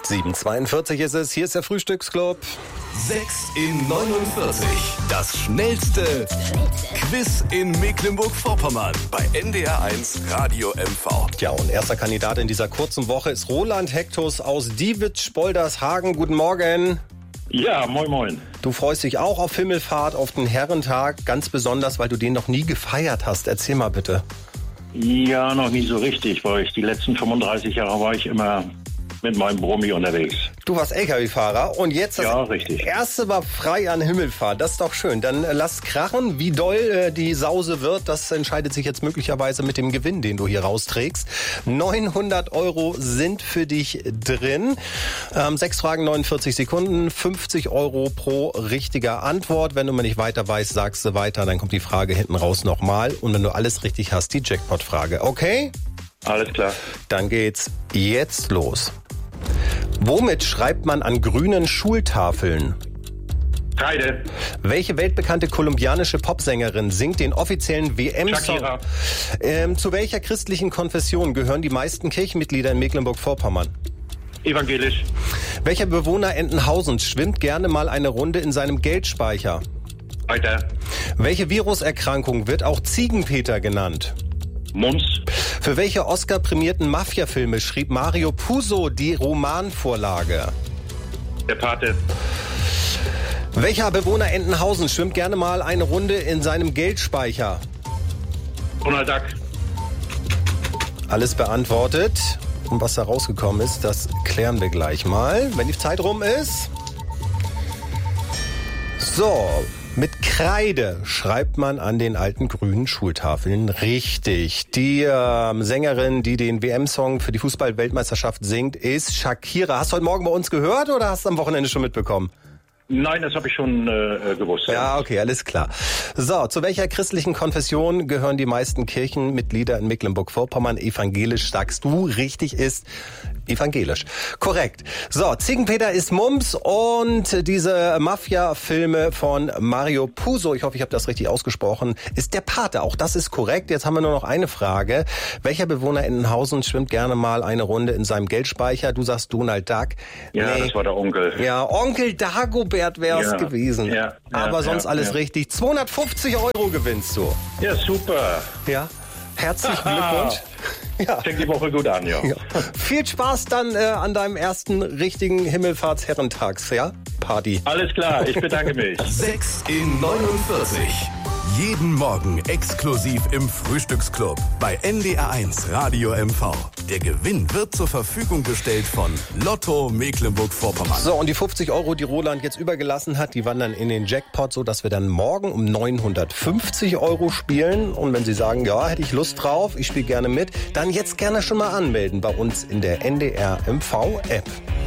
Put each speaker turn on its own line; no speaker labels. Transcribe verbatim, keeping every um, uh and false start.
sieben Uhr zweiundvierzig ist es, hier ist der Frühstücksclub.
sechs in neunundvierzig. Das schnellste Quiz in Mecklenburg-Vorpommern bei N D R eins Radio M V.
Ja, und erster Kandidat in dieser kurzen Woche ist Roland Hektus aus Diewitzsch-Boldershagen. Guten Morgen.
Ja, moin moin.
Du freust dich auch auf Himmelfahrt, auf den Herrentag, ganz besonders, weil du den noch nie gefeiert hast. Erzähl mal bitte.
Ja, noch nie so richtig, weil ich die letzten fünfunddreißig Jahre war ich immer mit meinem Brummi unterwegs.
Du warst L K W-Fahrer und jetzt das
Ja, richtig.
erste war frei an Himmelfahrt. Das ist doch schön. Dann äh, lass krachen. Wie doll äh, die Sause wird, das entscheidet sich jetzt möglicherweise mit dem Gewinn, den du hier rausträgst. neunhundert Euro sind für dich drin. Ähm, sechs Fragen, neunundvierzig Sekunden, fünfzig Euro pro richtiger Antwort. Wenn du mal nicht weiter weißt, sagst du weiter. Dann kommt die Frage hinten raus nochmal. Und wenn du alles richtig hast, die Jackpot-Frage. Okay?
Alles klar.
Dann geht's jetzt los. Womit schreibt man an grünen Schultafeln?
Kreide.
Welche weltbekannte kolumbianische Popsängerin singt den offiziellen W M-Song?
Shakira.
Ähm, zu welcher christlichen Konfession gehören die meisten Kirchenmitglieder in Mecklenburg-Vorpommern?
Evangelisch.
Welcher Bewohner Entenhausens schwimmt gerne mal eine Runde in seinem Geldspeicher?
Weiter.
Welche Viruserkrankung wird auch Ziegenpeter genannt?
Mumps.
Für welche Oscar-prämierten Mafia-Filme schrieb Mario Puzo die Romanvorlage?
Der Pate.
Welcher Bewohner Entenhausen schwimmt gerne mal eine Runde in seinem Geldspeicher?
Donald Duck.
Alles beantwortet. Und was da rausgekommen ist, das klären wir gleich mal, wenn die Zeit rum ist. So, mit Kreide schreibt man an den alten grünen Schultafeln richtig. Die äh, Sängerin, die den W M-Song für die Fußball-Weltmeisterschaft singt, ist Shakira. Hast du heute Morgen bei uns gehört oder hast du am Wochenende schon mitbekommen?
Nein, das habe ich schon äh, gewusst.
Ja, okay, alles klar. So, zu welcher christlichen Konfession gehören die meisten Kirchenmitglieder in Mecklenburg-Vorpommern? Evangelisch, sagst du, richtig ist evangelisch. Korrekt. So, Ziegenpeter ist Mumps und diese Mafia-Filme von Mario Puzo, ich hoffe, ich habe das richtig ausgesprochen, ist der Pate. Auch das ist korrekt. Jetzt haben wir nur noch eine Frage. Welcher Bewohner Entenhausen schwimmt gerne mal eine Runde in seinem Geldspeicher? Du sagst Donald Duck.
Ja,
Nee.
das war der Onkel.
Ja, Onkel Dagobert wäre es
Ja,
gewesen.
ja, ja,
Aber sonst
ja,
alles
ja.
richtig. zweihundertfünfzig Euro gewinnst du.
Ja, super.
Ja, herzlichen Glückwunsch. Ja.
Fängt die Woche gut an, ja.
Ja. Viel Spaß dann äh, an deinem ersten richtigen Himmelfahrtsherrentags, ja? Party.
Alles klar, ich bedanke mich.
sechs in neunundvierzig. Jeden Morgen exklusiv im Frühstücksclub bei N D R eins Radio M V. Der Gewinn wird zur Verfügung gestellt von Lotto Mecklenburg-Vorpommern.
So, und die fünfzig Euro, die Roland jetzt übergelassen hat, die wandern in den Jackpot, so dass wir dann morgen um neunhundertfünfzig Euro spielen. Und wenn Sie sagen, ja, hätte ich Lust drauf, ich spiele gerne mit, dann jetzt gerne schon mal anmelden bei uns in der N D R M V App.